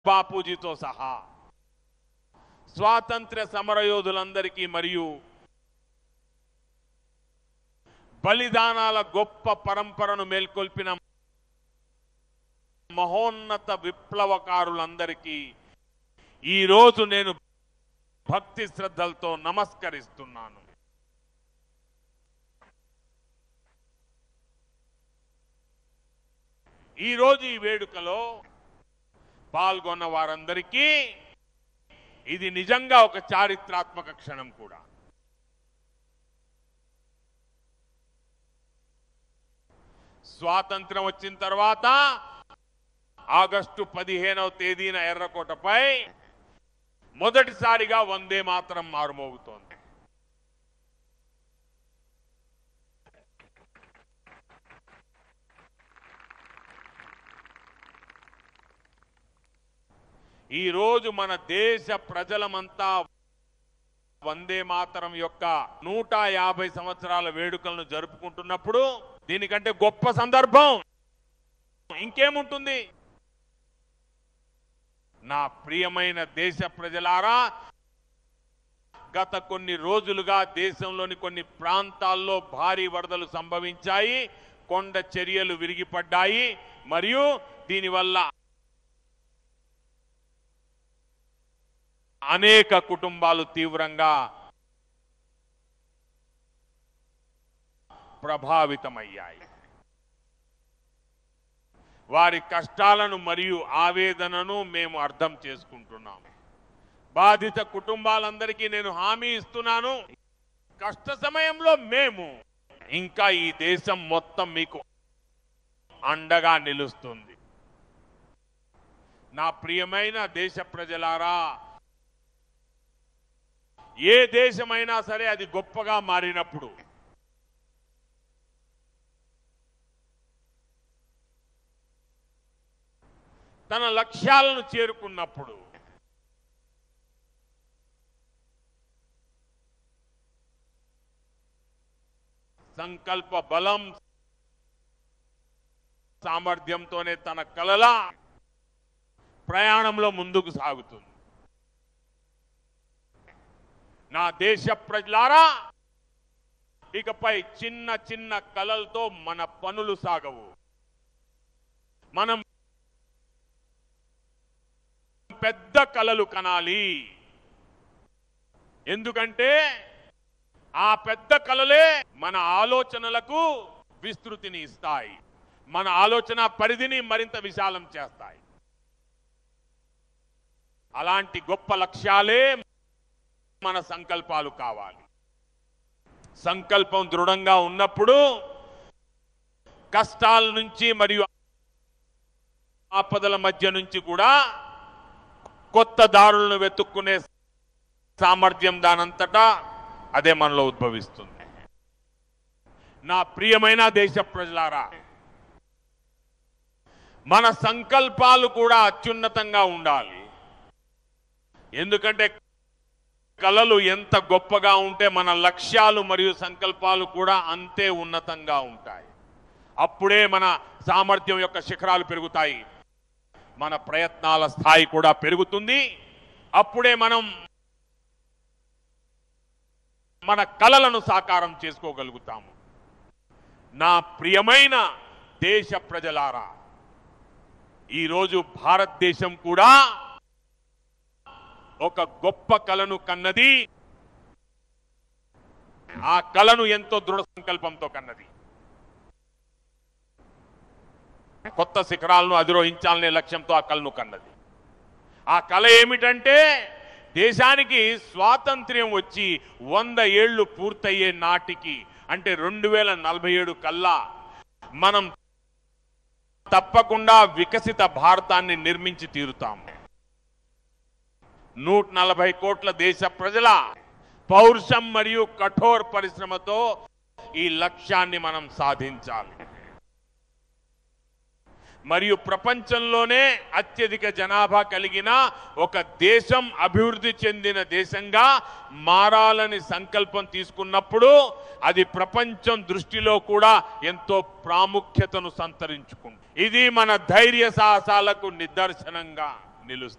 బాపూజీతో సహా స్వాతంత్ర్య సమరయోధులందరికీ మరియు బలిదానాల గొప్ప పరంపరను మేల్కొల్పిన మహోన్నత విప్లవకారులందరికీ ఈ రోజు నేను భక్తి శ్రద్ధలతో నమస్కరిస్తున్నాను. ఈ రోజు ఈ వేడుకలో పాల్గొన్న వారందరికీ ఇది నిజంగా ఒక చారిత్రాత్మక క్షణం కూడా. స్వాతంత్ర్యం వచ్చిన తర్వాత ఆగస్టు 15వ తేదీన ఎర్రకోటపై మొదటిసారిగా వందే మాతరం మారుమోగుతోంది. ఈ రోజు మన దేశ ప్రజలమంతా వందే మాతరం యొక్క 150 సంవత్సరాల వేడుకలను జరుపుకుంటున్నప్పుడు దీనికంటే గొప్ప సందర్భం ఇంకేముంటుంది? నా ప్రియమైన దేశ ప్రజలారా, గత కొన్ని రోజులుగా దేశంలోని కొన్ని ప్రాంతాల్లో భారీ వరదలు సంభవించాయి, కొండ చర్యలు విరిగిపడ్డాయి మరియు దీనివల్ల అనేక కుటుంబాలు తీవ్రంగా ప్రభావితమయ్యాయి. వారి కష్టాలను మరియు ఆవేదనను మేము అర్థం చేసుకుంటున్నాము. బాధిత కుటుంబాలందరికీ నేను హామీ ఇస్తున్నాను, కష్ట సమయంలో మేము ఇంకా ఈ దేశం మొత్తం మీకు అండగా నిలుస్తుంది. నా ప్రియమైన దేశ ప్రజలారా, ఏ దేశమైనా సరే అది గొప్పగా మారినప్పుడు తన లక్ష్యాలను చేరుకున్నప్పుడు సంకల్ప బలం సామర్థ్యంతోనే తన కలల ప్రయాణంలో ముందుకు సాగుతుంది. నా దేశ ప్రజలారా, ఇకపై చిన్న చిన్న కలలతో మన పనులు సాగవు. మనం పెద్ద కలలు కనాలి. ఎందుకంటే ఆ పెద్ద కలలే మన ఆలోచనలకు విస్తృతిని ఇస్తాయి, మన ఆలోచన పరిధిని మరింత విశాలం చేస్తాయి. అలాంటి గొప్ప లక్ష్యాలే మన సంకల్పాలు కావాలి. సంకల్పం దృఢంగా ఉన్నప్పుడు కష్టాల నుంచి మరియు ఆపదల మధ్య నుంచి కూడా కొత్త దారులను వెతుక్కునే సామర్థ్యం దానంతటా అదే మనలో ఉద్భవిస్తుంది. నా ప్రియమైన దేశ ప్రజలారా, మన సంకల్పాలు కూడా అత్యున్నతంగా ఉండాలి. ఎందుకంటే కలలు ఎంత గొప్పగా ఉంటే మన లక్ష్యాలు మరియు సంకల్పాలు కూడా అంతే ఉన్నతంగా ఉంటాయి. అప్పుడే మన సామర్థ్యం యొక్క శిఖరాలు పెరుగుతాయి, మన ప్రయత్నాల స్థాయి కూడా పెరుగుతుంది. అప్పుడే మనం మన కలలను సాకారం చేసుకోగలుగుతాము. నా ప్రియమైన దేశ ప్రజలారా, ఈరోజు భారతదేశం కూడా ఒక గొప్ప కలను కన్నది. ఆ కలను ఎంతో దృఢ సంకల్పంతో కన్నది. కొత్త శిఖరాలను అధిరోహించాలనే లక్ష్యంతో ఆ కలను కన్నది. ఆ కల ఏమిటంటే, దేశానికి స్వాతంత్ర్యం వచ్చి 100 ఏళ్లు పూర్తయ్యే నాటికి, అంటే 2047 కల్లా మనం తప్పకుండా వికసిత భారతాన్ని నిర్మించి తీరుతాము. 140 కోట్ల దేశ ప్రజల పౌరుషం మరియు కఠోర పరిశ్రమతో ఈ లక్ష్యాన్ని మనం సాధించాలి. మరియు ప్రపంచంలోనే అత్యధిక జనాభా కలిగిన ఒక దేశం, అభివృద్ధి చెందిన దేశంగా మారాలని సంకల్పం తీసుకున్నప్పుడు అది ప్రపంచం దృష్టిలో కూడా ఎంతో ప్రాముఖ్యతను సంతరించుకుంది. ఇది మన ధైర్య సాహసాలకు నిదర్శనంగా నిలుస్తుంది.